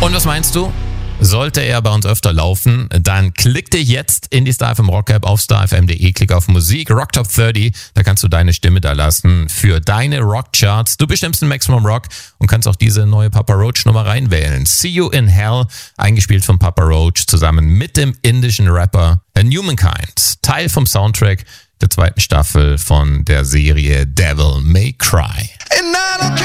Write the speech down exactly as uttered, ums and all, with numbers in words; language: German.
Und was meinst du? Sollte er bei uns öfter laufen, dann klick dich jetzt in die Star F M Rock App auf star f m punkt d e, klick auf Musik, Rock Top dreißig, da kannst du deine Stimme da lassen für deine Rockcharts. Du bestimmst den Maximum Rock und kannst auch diese neue Papa Roach Nummer reinwählen. See You in Hell, eingespielt von Papa Roach zusammen mit dem indischen Rapper Humankind, Teil vom Soundtrack der zweiten Staffel von der Serie Devil May Cry.